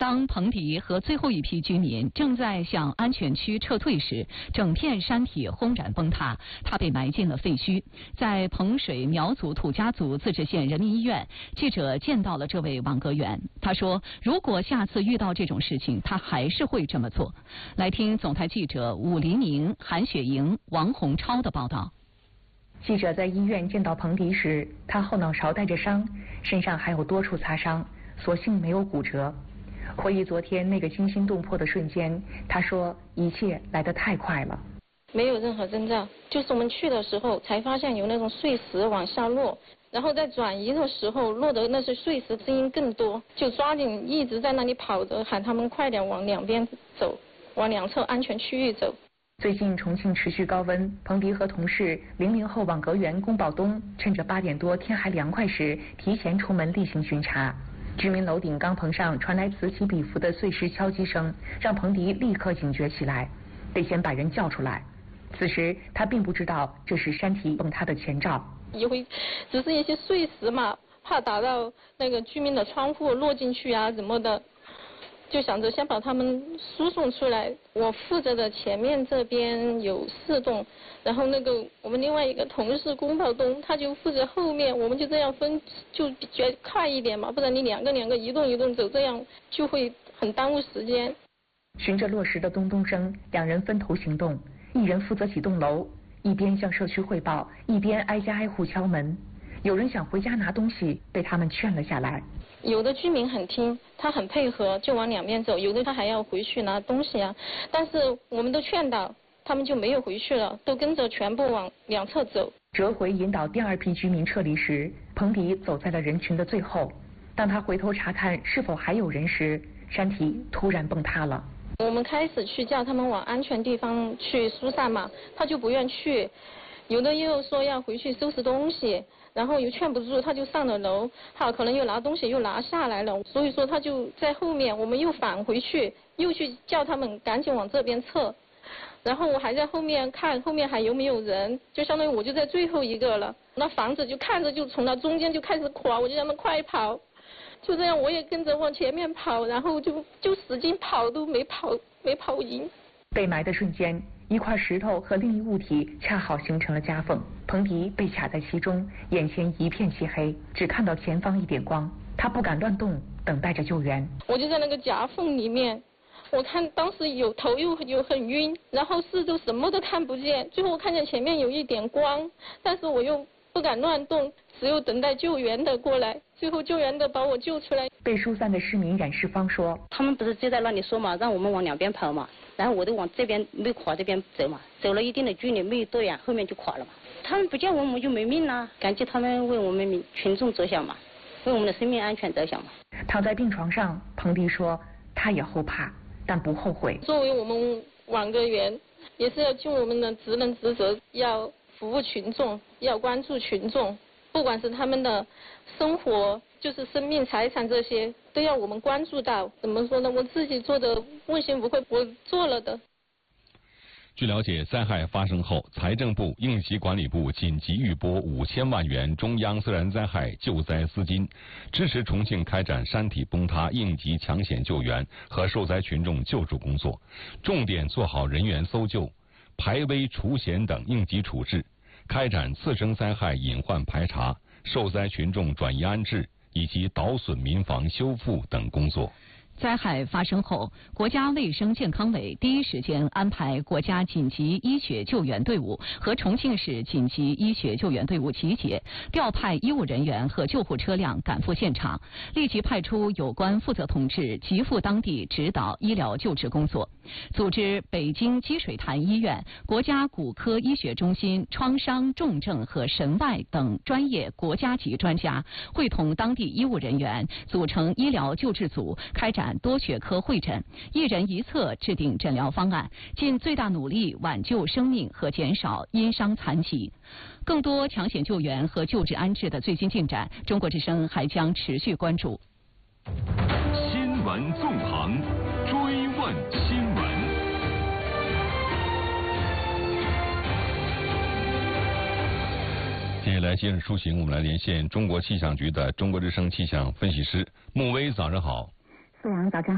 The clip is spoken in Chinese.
当彭迪和最后一批居民正在向安全区撤退时，整片山体轰然崩塌，他被埋进了废墟。在彭水苗族土家族自治县人民医院，记者见到了这位网格员。他说，如果下次遇到这种事情，他还是会这么做。来听总台记者武黎宁、韩雪莹、王洪超的报道。 记者在医院见到彭迪时，他后脑勺带着伤，身上还有多处擦伤，所幸没有骨折。回忆昨天那个惊心动魄的瞬间，他说一切来得太快了， 没有任何征兆，就是我们去的时候才发现有那种碎石往下落，然后在转移的时候落的那些碎石声音更多，就抓紧一直在那里跑着，喊他们快点往两边走，往两侧安全区域走。 最近重庆持续高温，彭迪和同事00后网格员龚宝东趁着8点多天还凉快时，提前出门例行巡查。居民楼顶钢棚上传来此起彼伏的碎石敲击声，让彭迪立刻警觉起来，得先把人叫出来。此时他并不知道这是山体崩塌的前兆， 以为只是一些碎石嘛，怕打到那个居民的窗户落进去啊什么的，就想着先把他们输送出来。我负责的前面这边有4栋，然后那个我们另外一个同事龚宝东他就负责后面，我们就这样分，就比较快一点嘛，不然你两个一栋走，这样就会很耽误时间。 循着落石的咚咚声，两人分头行动，一人负责几栋楼，一边向社区汇报，一边挨家挨户敲门。有人想回家拿东西，被他们劝了下来。 有的居民很听，他很配合，就往两边走；有的他还要回去拿东西啊。但是我们都劝导，他们就没有回去了，都跟着全部往两侧走。 折回引导第2批居民撤离时，彭迪走在了人群的最后。当他回头查看是否还有人时，山体突然崩塌了。 我们开始去叫他们往安全地方去疏散嘛，他就不愿去，有的又说要回去收拾东西。然后又劝不住，他就上了楼，他可能又拿东西又拿下来了，所以说他就在后面，我们又返回去，又去叫他们赶紧往这边撤。然后我还在后面看后面还有没有人，就相当于我就在最后一个了。那房子就看着就从那中间就开始垮，我就让他们快跑，就这样我也跟着往前面跑，然后就使劲跑都没跑赢。 被埋的瞬间，一块石头和另一物体恰好形成了夹缝，彭迪被卡在其中，眼前一片漆黑，只看到前方一点光，他不敢乱动，等待着救援。 我就在那个夹缝里面，我看当时有头又很晕，然后四周什么都看不见，最后我看见前面有一点光，但是我又不敢乱动，只有等待救援的过来，最后救援的把我救出来。 被疏散的市民冉世芳说， 他们不是就在那里说嘛，让我们往两边跑嘛，然后我都往这边没垮这边走嘛，走了一定的距离没有多远，后面就垮了嘛。他们不叫我们就没命啦，感激他们为我们群众着想嘛，为我们的生命安全着想嘛。 躺在病床上，彭迪说他也后怕，但不后悔。 作为我们网格员，也是要尽我们的职能职责，要服务群众，要关注群众，不管是他们的生活，就是生命财产这些，都要我们关注到。怎么说呢？我自己做的问心无愧，我做了的。 据了解，灾害发生后，财政部、应急管理部紧急预拨5000万元中央自然灾害救灾资金，支持重庆开展山体崩塌应急抢险救援和受灾群众救助工作，重点做好人员搜救、排危除险等应急处置，开展次生灾害隐患排查、受灾群众转移安置以及捣损民房修复等工作。 灾害发生后，国家卫生健康委第一时间安排国家紧急医学救援队伍和重庆市紧急医学救援队伍集结，调派医务人员和救护车辆赶赴现场，立即派出有关负责同志急赴当地指导医疗救治工作，组织北京积水潭医院、国家骨科医学中心、创伤重症和神外等专业国家级专家，会同当地医务人员组成医疗救治组，开展多学科会诊，一人一策制定诊疗方案，尽最大努力挽救生命和减少因伤残疾。更多抢险救援和救治安置的最新进展，中国之声还将持续关注。 新闻纵横，追问新闻。 接下来今日出行，我们来连线中国气象局的中国之声气象分析师穆威，早上好。 苏阳，早上